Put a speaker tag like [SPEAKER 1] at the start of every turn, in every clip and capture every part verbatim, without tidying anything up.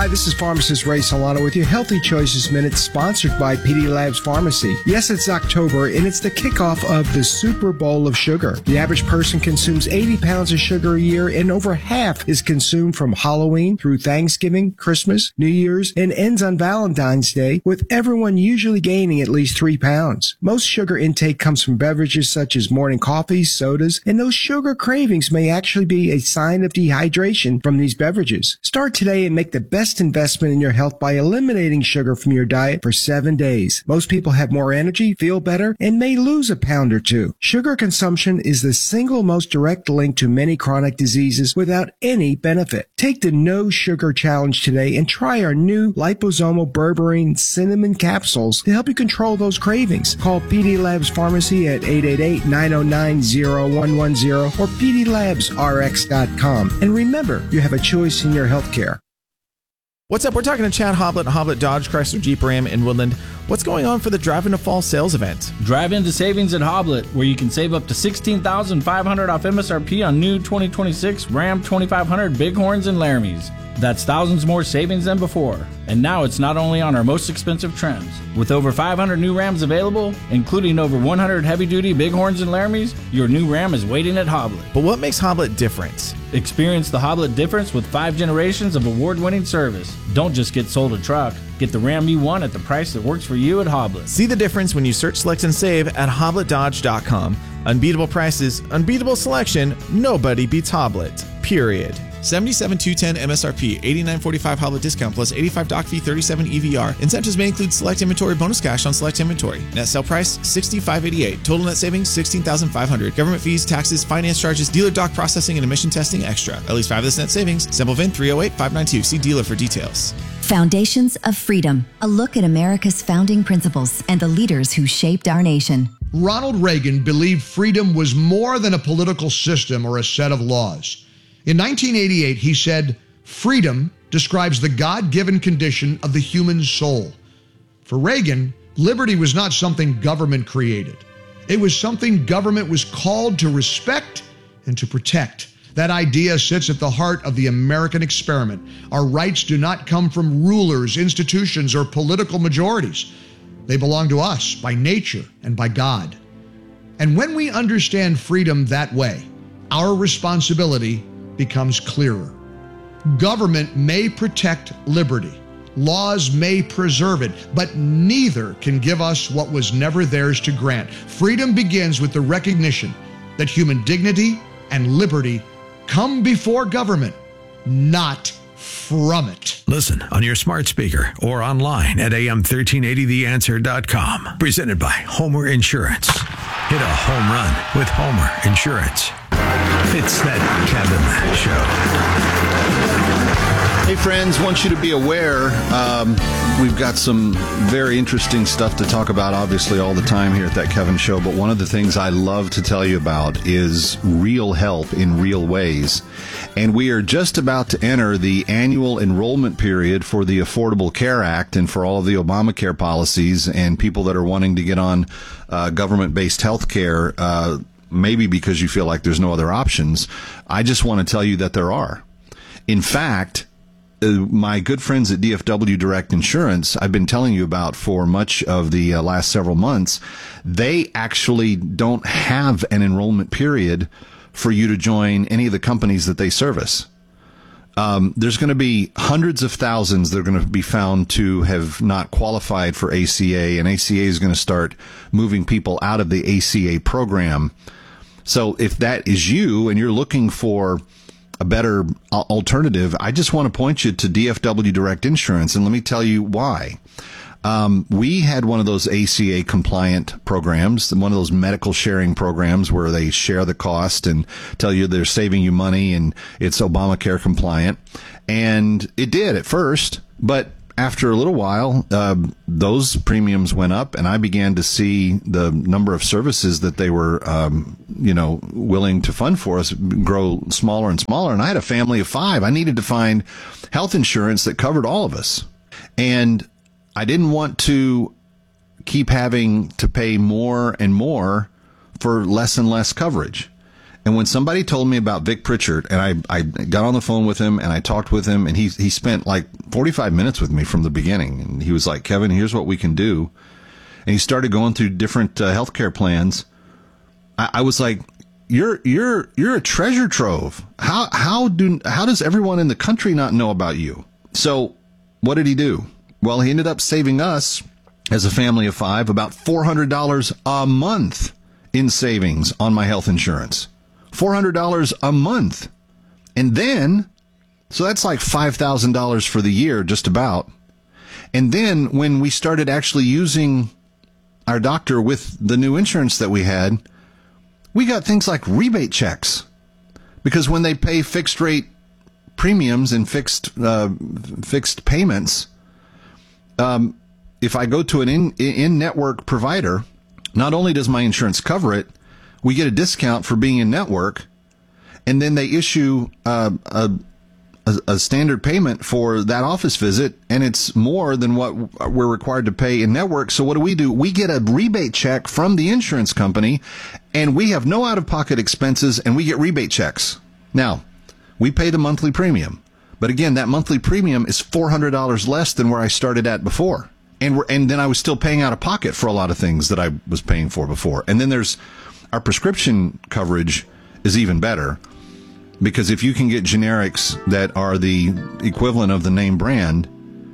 [SPEAKER 1] Hi, this is Pharmacist Ray Solano with your Healthy Choices Minute, sponsored by P D Labs Pharmacy. Yes, it's October, and it's the kickoff of the Super Bowl of sugar. The average person consumes eighty pounds of sugar a year, and over half is consumed from Halloween through Thanksgiving, Christmas, New Year's, and ends on Valentine's Day, with everyone usually gaining at least three pounds. Most sugar intake comes from beverages such as morning coffees, sodas, and those sugar cravings may actually be a sign of dehydration from these beverages. Start today and make the best investment in your health by eliminating sugar from your diet for seven days. Most people have more energy, feel better, and may lose a pound or two. Sugar consumption is the single most direct link to many chronic diseases without any benefit. Take the No Sugar Challenge today and try our new liposomal berberine cinnamon capsules to help you control those cravings. Call P D Labs Pharmacy at eight eight eight, nine oh nine, oh one one oh or P D labs R X dot com. And remember, you have a choice in your health care.
[SPEAKER 2] What's up? We're talking to Chad Hoblet, Hoblet Dodge Chrysler Jeep Ram in Woodland. What's going on for the Drive Into Fall sales event?
[SPEAKER 3] Drive into savings at Hoblet, where you can save up to sixteen thousand five hundred dollars off M S R P on new twenty twenty-six Ram twenty-five hundred Bighorns and Laramies. That's thousands more savings than before. And now it's not only on our most expensive trims. With over five hundred new Rams available, including over one hundred heavy-duty Bighorns and Laramies, your new Ram is waiting at Hoblet.
[SPEAKER 2] But what makes Hoblet different?
[SPEAKER 3] Experience the Hoblet difference with five generations of award-winning service. Don't just get sold a truck. Get the Ram you want at the price that works for you at Hoblet.
[SPEAKER 2] See the difference when you search, select, and save at hoblet dodge dot com. Unbeatable prices, unbeatable selection, nobody beats Hoblet. Period. seventy-seven two ten M S R P, eighty-nine forty-five Hoblet discount plus eighty-five doc fee, thirty-seven E V R. Incentives may include select inventory bonus cash on select inventory. Net sale price sixty-five eighty-eight. Total net savings sixteen thousand five hundred. Government fees, taxes, finance charges, dealer doc processing, and emission testing extra. At least five of this net savings. Sample V I N three oh eight five nine two. See dealer for details.
[SPEAKER 4] Foundations of Freedom, a look at America's founding principles and the leaders who shaped our nation.
[SPEAKER 5] Ronald Reagan believed freedom was more than a political system or a set of laws. In nineteen eighty-eight, he said, "Freedom describes the God-given condition of the human soul." For Reagan, liberty was not something government created. It was something government was called to respect and to protect. That idea sits at the heart of the American experiment. Our rights do not come from rulers, institutions, or political majorities. They belong to us by nature and by God. And when we understand freedom that way, our responsibility becomes clearer. Government may protect liberty. Laws may preserve it, but neither can give us what was never theirs to grant. Freedom begins with the recognition that human dignity and liberty come before government, not from it.
[SPEAKER 6] Listen on your smart speaker or online at A M thirteen eighty the answer dot com. Presented by Homer Insurance. Hit a home run with Homer Insurance. It's that Kevin Show.
[SPEAKER 7] Hey friends, want you to be aware, um, we've got some very interesting stuff to talk about, obviously, all the time here at That Kevin Show, but one of the things I love to tell you about is real help in real ways. And we are just about to enter the annual enrollment period for the Affordable Care Act and for all of the Obamacare policies and people that are wanting to get on uh, government-based health care, uh, maybe because you feel like there's no other options. I just want to tell you that there are. In fact, Uh, my good friends at D F W Direct Insurance, I've been telling you about for much of the uh, last several months, they actually don't have an enrollment period for you to join any of the companies that they service. Um, there's going to be hundreds of thousands that are going to be found to have not qualified for A C A, and A C A is going to start moving people out of the A C A program. So if that is you and you're looking for a better alternative, I just want to point you to D F W Direct Insurance, and let me tell you why. Um, we had one of those A C A compliant programs, one of those medical sharing programs where they share the cost and tell you they're saving you money and it's Obamacare compliant. And it did at first, but after a little while, uh, those premiums went up, and I began to see the number of services that they were, um, you know, willing to fund for us grow smaller and smaller. And I had a family of five. I needed to find health insurance that covered all of us. And I didn't want to keep having to pay more and more for less and less coverage. And when somebody told me about Vic Pritchard, and I, I got on the phone with him and I talked with him, and he he spent like forty-five minutes with me from the beginning. And he was like, Kevin, here's what we can do. And he started going through different uh, healthcare plans. I, I was like, you're you're you're a treasure trove. How how do how does everyone in the country not know about you? So what did he do? Well, he ended up saving us, as a family of five, about four hundred dollars a month in savings on my health insurance. four hundred dollars a month. And then, so that's like five thousand dollars for the year, just about. And then when we started actually using our doctor with the new insurance that we had, we got things like rebate checks. Because when they pay fixed rate premiums and fixed uh, fixed payments, um, if I go to an in, in-network provider, not only does my insurance cover it, we get a discount for being in network, and then they issue uh, a, a, a standard payment for that office visit, and it's more than what we're required to pay in network. So what do we do? We get a rebate check from the insurance company, and we have no out-of-pocket expenses, and we get rebate checks. Now, we pay the monthly premium, but again, that monthly premium is four hundred dollars less than where I started at before. And we're, and then I was still paying out of pocket for a lot of things that I was paying for before. And then there's our prescription coverage is even better, because if you can get generics that are the equivalent of the name brand,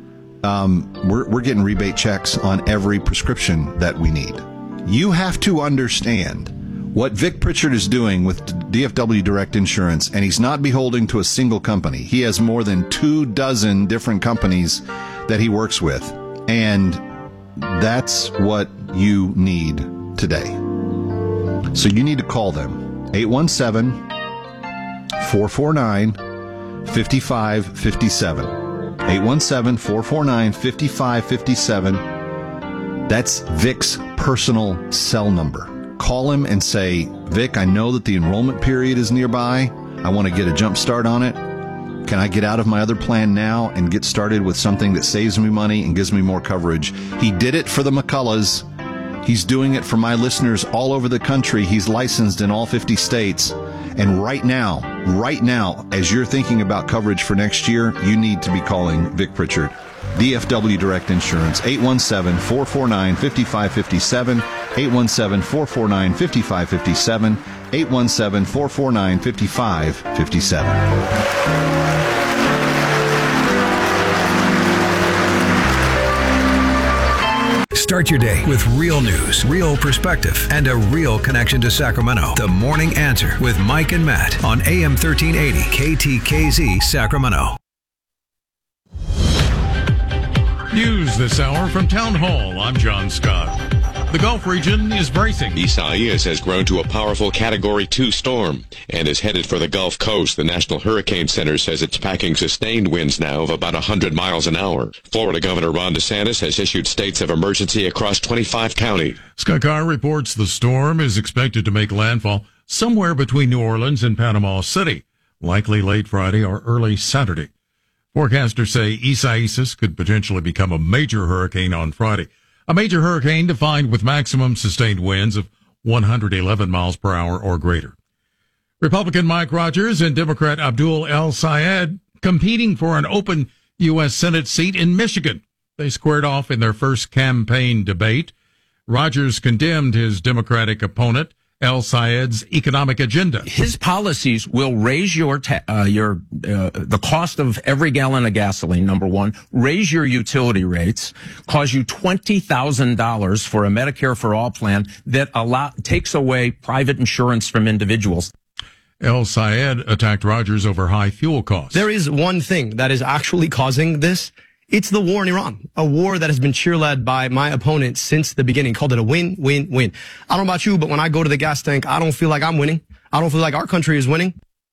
[SPEAKER 7] um, we're, we're getting rebate checks on every prescription that we need. You have to understand what Vic Pritchard is doing with D F W Direct Insurance, and he's not beholden to a single company. He has more than two dozen different companies that he works with. And that's what you need today. So you need to call them, eight one seven, four four nine, five five five seven. eight one seven, four four nine, five five five seven. That's Vic's personal cell number. Call him and say, Vic, I know that the enrollment period is nearby. I want to get a jump start on it. Can I get out of my other plan now and get started with something that saves me money and gives me more coverage? He did it for the McCulloughs. He's doing it for my listeners all over the country. He's licensed in all fifty states. And right now, right now, as you're thinking about coverage for next year, you need to be calling Vic Pritchard. D F W Direct Insurance, eight one seven, four four nine, five five five seven, eight one seven, four four nine, five five five seven, eight one seven, four four nine, five five five seven.
[SPEAKER 6] Start your day with real news, real perspective, and a real connection to Sacramento. The Morning Answer with Mike and Matt on A M thirteen eighty K T K Z Sacramento.
[SPEAKER 8] News this hour from Town Hall. I'm John Scott. The Gulf region is bracing.
[SPEAKER 9] Isaias has grown to a powerful Category two storm and is headed for the Gulf Coast. The National Hurricane Center says it's packing sustained winds now of about one hundred miles an hour. Florida Governor Ron DeSantis has issued states of emergency across twenty-five counties.
[SPEAKER 8] Scott Carr reports the storm is expected to make landfall somewhere between New Orleans and Panama City, likely late Friday or early Saturday. Forecasters say Isaias could potentially become a major hurricane on Friday. A major hurricane defined with maximum sustained winds of one hundred eleven miles per hour or greater. Republican Mike Rogers and Democrat Abdul El-Sayed competing for an open U S Senate seat in Michigan. They squared off in their first campaign debate. Rogers condemned his Democratic opponent, El-Sayed's economic agenda.
[SPEAKER 10] His policies will raise your ta- uh, your uh, the cost of every gallon of gasoline, number one, raise your utility rates, cause you twenty thousand dollars for a Medicare for All plan that allow- takes away private insurance from individuals.
[SPEAKER 8] El-Sayed attacked Rogers over high fuel costs.
[SPEAKER 11] There is one thing that is actually causing this. It's the war in Iran, a war that has been cheerled by my opponent since the beginning. Called it a win, win, win. I don't know about you, but when I go to the gas tank, I don't feel like I'm winning. I don't feel like our country is winning.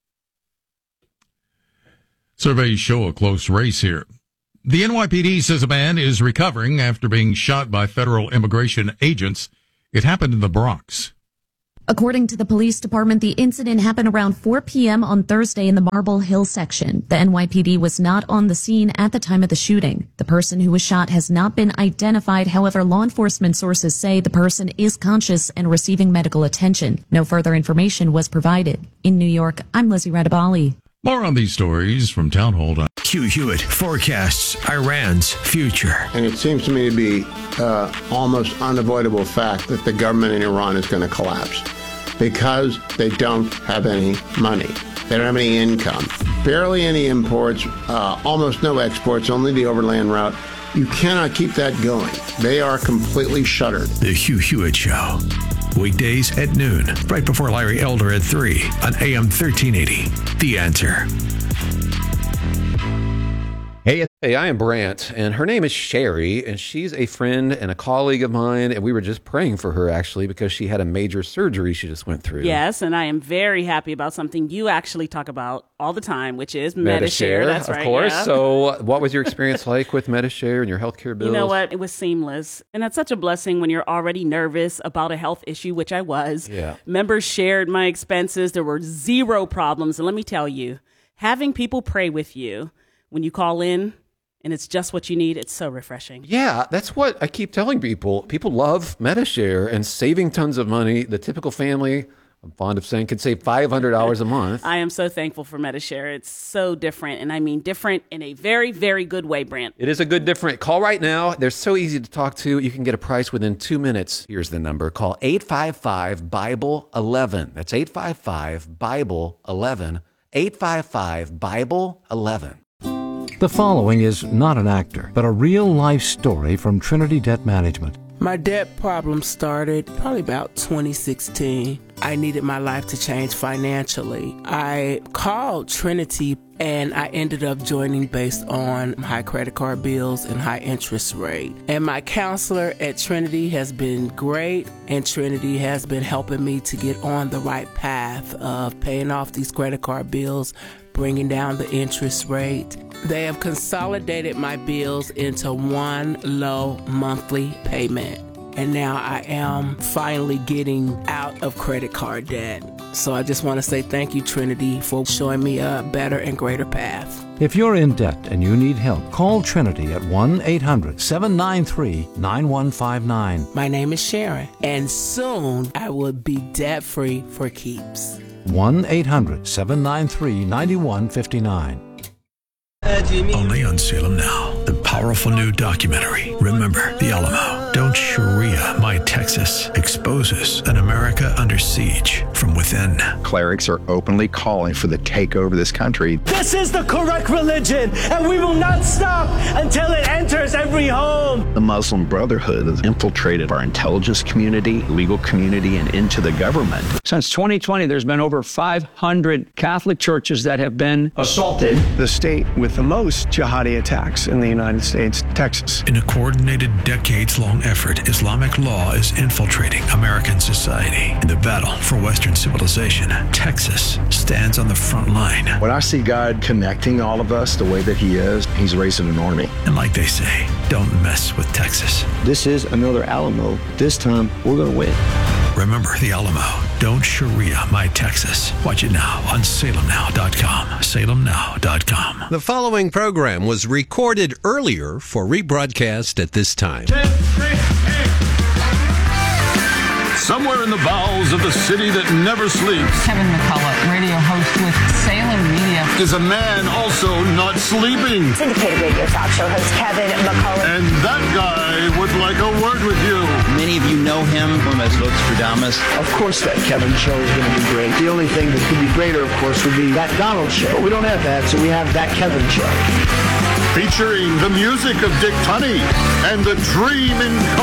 [SPEAKER 8] Surveys show a close race here. The N Y P D says a man is recovering after being shot by federal immigration agents. It happened in the Bronx.
[SPEAKER 12] According to the police department, the incident happened around four p.m. on Thursday in the Marble Hill section. The N Y P D was not on the scene at the time of the shooting. The person who was shot has not been identified. However, law enforcement sources say the person is conscious and receiving medical attention. No further information was provided. In New York, I'm Lizzie Radabali.
[SPEAKER 8] More on these stories from Town Hall.
[SPEAKER 6] Hugh Hewitt forecasts Iran's future.
[SPEAKER 13] And it seems to me to be uh, almost unavoidable fact that the government in Iran is going to collapse because they don't have any money. They don't have any income. Barely any imports, uh, almost no exports, only the overland route. You cannot keep that going. They are completely shuttered.
[SPEAKER 6] The Hugh Hewitt Show. Weekdays at noon, right before Larry Elder at three on A M thirteen eighty. The Answer.
[SPEAKER 14] Hey, hey, I am Brant, and her name is Sherry, and she's a friend and a colleague of mine, and we were just praying for her, actually, because she had a major surgery she just went through.
[SPEAKER 15] Yes, and I am very happy about something you actually talk about all the time, which is Medi-Share.
[SPEAKER 14] Medi-Share,
[SPEAKER 15] That's
[SPEAKER 14] of
[SPEAKER 15] right,
[SPEAKER 14] course.
[SPEAKER 15] yeah.
[SPEAKER 14] So what was your experience like with Medi-Share and your healthcare bills?
[SPEAKER 15] You know what? It was seamless, and that's such a blessing when you're already nervous about a health issue, which I was.
[SPEAKER 14] Yeah.
[SPEAKER 15] Members shared my expenses. There were zero problems, and let me tell you, having people pray with you when you call in, and it's just what you need, it's so refreshing.
[SPEAKER 14] Yeah, that's what I keep telling people. People love Medi-Share and saving tons of money. The typical family, I'm fond of saying, could save five hundred dollars a month.
[SPEAKER 15] I am so thankful for Medi-Share. It's so different, and I mean different in a very, very good way, Brant.
[SPEAKER 14] It is a good different. Call right now. They're so easy to talk to. You can get a price within two minutes. Here's the number. Call eight five five, Bible eleven. That's eight five five, Bible eleven. eight five five, Bible eleven.
[SPEAKER 16] The following is not an actor, but a real-life story from Trinity Debt Management.
[SPEAKER 17] My debt problem started probably about twenty sixteen. I needed my life to change financially. I called Trinity and I ended up joining based on high credit card bills and high interest rate. And my counselor at Trinity has been great, and Trinity has been helping me to get on the right path of paying off these credit card bills, bringing down the interest rate. They have consolidated my bills into one low monthly payment. And now I am finally getting out of credit card debt. So I just want to say thank you, Trinity, for showing me a better and greater path.
[SPEAKER 16] If you're in debt and you need help, call Trinity at one eight hundred, seven nine three, nine one five nine.
[SPEAKER 17] My name is Sharon, and soon I will be debt-free for keeps.
[SPEAKER 16] one eight hundred, seven nine three, nine one five nine.
[SPEAKER 6] Only on Salem Now, the powerful new documentary, Remember the Alamo. Don't Sharia My Texas exposes an America under siege from within.
[SPEAKER 18] Clerics are openly calling for the takeover of this country.
[SPEAKER 19] This is the correct religion, and we will not stop until it enters every home.
[SPEAKER 18] The Muslim Brotherhood has infiltrated our intelligence community, legal community, and into the government.
[SPEAKER 20] Since twenty twenty, there's been over five hundred Catholic churches that have been assaulted.
[SPEAKER 21] The state with the most jihadi attacks in the United States, Texas.
[SPEAKER 6] In a coordinated, decades-long effort, Islamic law is infiltrating American society. In the battle for Western civilization, Texas stands on the front line.
[SPEAKER 18] When I see God connecting all of us the way that he is, he's raising an army.
[SPEAKER 6] And like they say, don't mess with Texas.
[SPEAKER 21] This is another Alamo. This time, we're going to win.
[SPEAKER 6] Remember the Alamo. Don't Sharia My Texas. Watch it now on Salem Now dot com. Salem Now dot com.
[SPEAKER 22] The following program was recorded earlier for rebroadcast at this time.
[SPEAKER 23] Somewhere in the bowels of the city that never sleeps,
[SPEAKER 24] Kevin McCullough, radio host with Salem Media,
[SPEAKER 23] is a man also not sleeping.
[SPEAKER 25] Syndicated radio talk show host Kevin McCullough.
[SPEAKER 23] And that guy would like a word with you.
[SPEAKER 26] Many of you know him as Nostradamus.
[SPEAKER 21] Of course that Kevin show is going to be great. The only thing that could be greater, of course, would be that Donald show. But we don't have that, so we have that Kevin show.
[SPEAKER 23] Featuring the music of Dick Tunney and the Dream in